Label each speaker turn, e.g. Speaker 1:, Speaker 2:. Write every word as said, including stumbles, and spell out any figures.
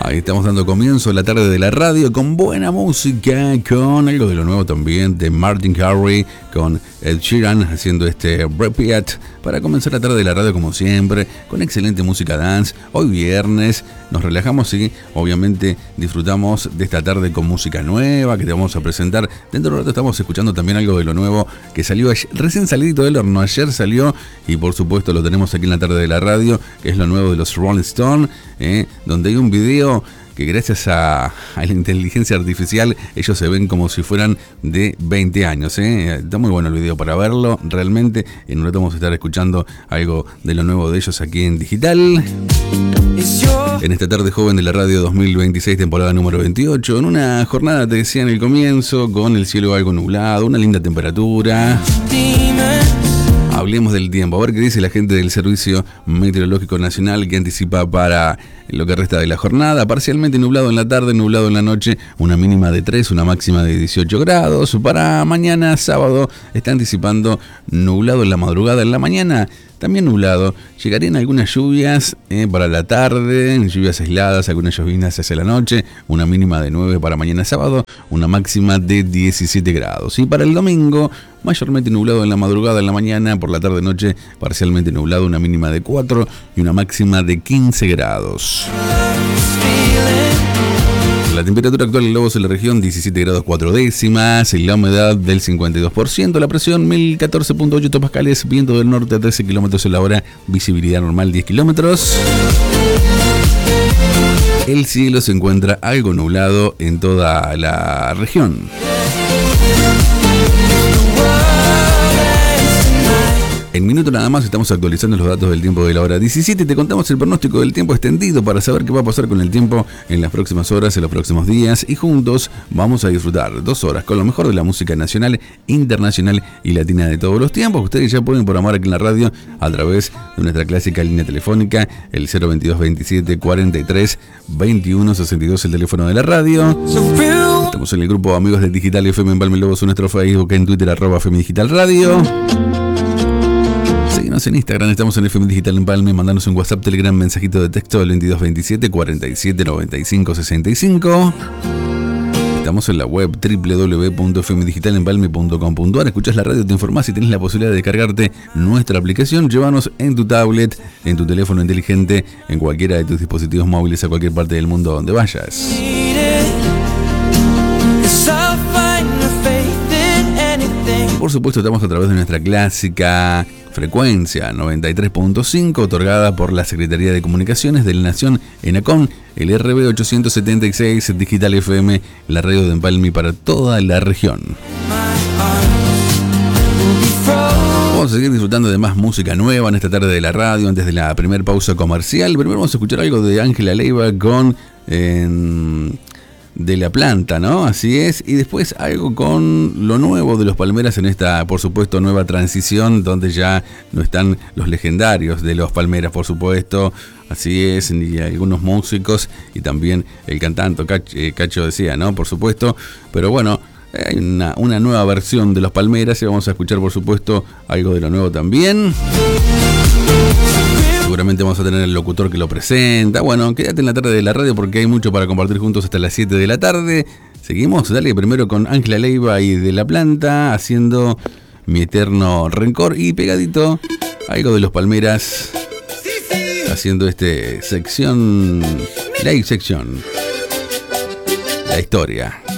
Speaker 1: Ahí estamos dando comienzo a la tarde de la radio con buena música, con algo de lo nuevo también de Martin Garrix, con Ed Sheeran haciendo este Repeat para comenzar la tarde de la radio como siempre, con excelente música dance. Hoy viernes nos relajamos y obviamente disfrutamos de esta tarde con música nueva que te vamos a presentar. Dentro de un rato estamos escuchando también algo de lo nuevo que salió ayer, recién salido del horno, ayer salió y por supuesto lo tenemos aquí en la tarde de la radio, que es lo nuevo de los Rolling Stones, eh, donde hay un video que gracias a, a la inteligencia artificial ellos se ven como si fueran de veinte años. ¿eh? Está muy bueno el video para verlo, realmente. En un rato vamos a estar escuchando algo de lo nuevo de ellos aquí en digital. En esta tarde joven de la radio dos mil veintiséis, temporada número veintiocho, en una jornada, te decía en el comienzo, con el cielo algo nublado, una linda temperatura. Hablemos del tiempo, a ver qué dice la gente del Servicio Meteorológico Nacional, que anticipa para lo que resta de la jornada. Parcialmente nublado en la tarde, nublado en la noche, una mínima de tres, una máxima de dieciocho grados. Para mañana sábado está anticipando nublado en la madrugada, en la mañana también nublado. Llegarían algunas lluvias eh, para la tarde, lluvias aisladas, algunas llovinas hacia la noche, una mínima de nueve para mañana sábado, una máxima de diecisiete grados. Y para el domingo, mayormente nublado en la madrugada, en la mañana, por la tarde noche, parcialmente nublado, una mínima de cuatro y una máxima de quince grados. La temperatura actual en Lobos en la región diecisiete grados cuatro décimas, la humedad del cincuenta y dos por ciento, la presión mil catorce punto ocho hectopascales, viento del norte a trece kilómetros en la hora, visibilidad normal diez kilómetros. El cielo se encuentra algo nublado en toda la región. En minuto nada más estamos actualizando los datos del tiempo de la hora diecisiete. Te contamos el pronóstico del tiempo extendido para saber qué va a pasar con el tiempo en las próximas horas, en los próximos días. Y juntos vamos a disfrutar dos horas con lo mejor de la música nacional, internacional y latina de todos los tiempos. Ustedes ya pueden programar aquí en la radio a través de nuestra clásica línea telefónica, el cero veintidós veintisiete cuarenta y tres veintiuno sesenta y dos, el teléfono de la radio. Estamos en el grupo Amigos de Digital F M Empalme Lobos, en nuestro Facebook, en Twitter, arroba F M Digital Radio. Síguenos en Instagram, estamos en F M Digital Empalme, mandanos un WhatsApp, Telegram, mensajito de texto al veintidós veintisiete cuarenta y siete noventa y cinco sesenta y cinco. Estamos en la web doble u doble u doble u punto f m digital empalme punto com punto a r. Escuchás la radio, te informás y tenés la posibilidad de descargarte nuestra aplicación. Llévanos en tu tablet, en tu teléfono inteligente, en cualquiera de tus dispositivos móviles, a cualquier parte del mundo donde vayas. Por supuesto, estamos a través de nuestra clásica frecuencia noventa y tres punto cinco, otorgada por la Secretaría de Comunicaciones de la Nación, ENACOM, el R B ochocientos setenta y seis, Digital F M, la radio de Empalme para toda la región. Vamos a seguir disfrutando de más música nueva en esta tarde de la radio, antes de la primera pausa comercial. Primero vamos a escuchar algo de Ángela Leiva con... Eh, de la planta, ¿no? Así es. Y después algo con lo nuevo de los Palmeras en esta, por supuesto, nueva transición, donde ya no están los legendarios de los Palmeras, por supuesto. Así es, y algunos músicos y también el cantante Cacho, eh, Cacho decía, ¿no? Por supuesto. Pero bueno, hay una, una nueva versión de los Palmeras y vamos a escuchar, por supuesto, algo de lo nuevo también. Seguramente vamos a tener el locutor que lo presenta. Bueno, quédate en la tarde de la radio porque hay mucho para compartir juntos hasta las siete de la tarde. Seguimos, dale, primero con Ángela Leiva y de la planta, haciendo Mi Eterno Rencor. Y pegadito, algo de los Palmeras, haciendo este sección, la sección, la historia.